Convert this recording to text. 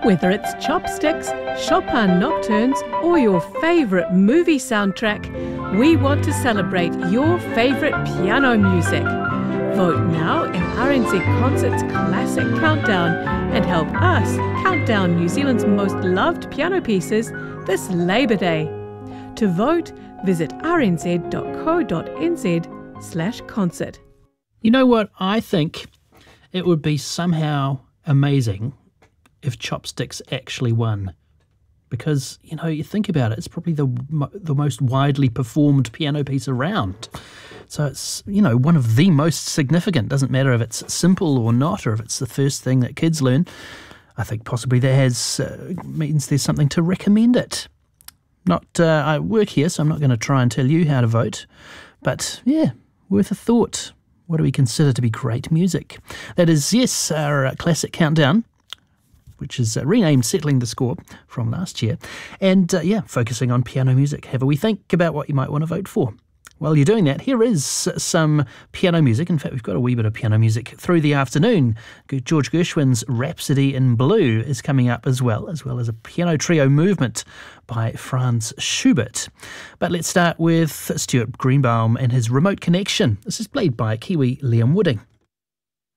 Whether it's Chopsticks, Chopin Nocturnes, or your favourite movie soundtrack, we want to celebrate your favourite piano music. Vote now in RNZ Concert's Classic Countdown and help us count down New Zealand's most loved piano pieces this Labour Day. To vote, visit rnz.co.nz/concert. You know what? I think it would be somehow amazing if Chopsticks actually won. Because, you know, you think about it, it's probably the most widely performed piano piece around. So it's, you know, one of the most significant. Doesn't matter if it's simple or not, or if it's the first thing that kids learn. I think possibly that means there's something to recommend it. I work here, so I'm not going to try and tell you how to vote. But, yeah, worth a thought. What do we consider to be great music? That is, yes, our Classic Countdown, which is renamed Settling the Score from last year. And, focusing on piano music. Have a wee think about what you might want to vote for. While you're doing that, here is some piano music. In fact, we've got a wee bit of piano music through the afternoon. George Gershwin's Rhapsody in Blue is coming up as well as a piano trio movement by Franz Schubert. But let's start with Stuart Greenbaum and his Remote Connection. This is played by Kiwi Liam Wooding.